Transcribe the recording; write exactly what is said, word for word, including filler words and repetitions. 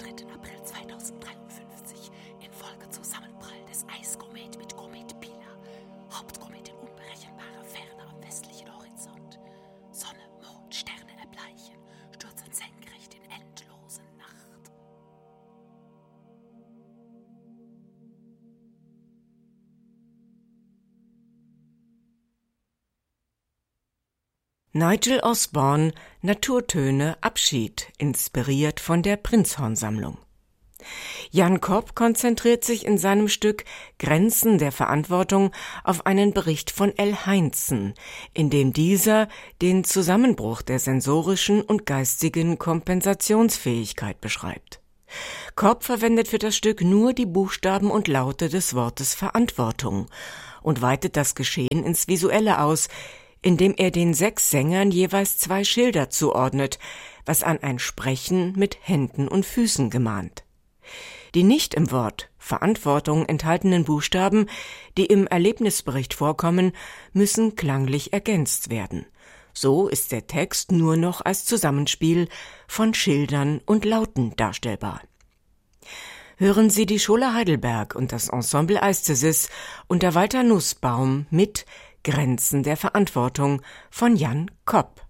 dritten April zweitausenddreiundfünfzig infolge Zusammenprall des Eiskomet mit Komet Pila, Hauptkomet in unberechenbarer Ferne am westlichen Horizont. Sonne, Mond, Sterne erbleichen, stürzen senkrecht in endlose Nacht. Nigel Osborne, Naturtöne, Abschied, inspiriert von der Prinzhorn-Sammlung. Jan Kopp konzentriert sich in seinem Stück Grenzen der Verantwortung auf einen Bericht von L. Heinzen, in dem dieser den Zusammenbruch der sensorischen und geistigen Kompensationsfähigkeit beschreibt. Kopp verwendet für das Stück nur die Buchstaben und Laute des Wortes Verantwortung und weitet das Geschehen ins Visuelle aus, indem er den sechs Sängern jeweils zwei Schilder zuordnet, was an ein Sprechen mit Händen und Füßen gemahnt. Die nicht im Wort Verantwortung enthaltenen Buchstaben, die im Erlebnisbericht vorkommen, müssen klanglich ergänzt werden. So ist der Text nur noch als Zusammenspiel von Schildern und Lauten darstellbar. Hören Sie die Schola Heidelberg und das Ensemble Aesthesis unter Walter Nussbaum mit Grenzen der Verantwortung von Jan Kopp.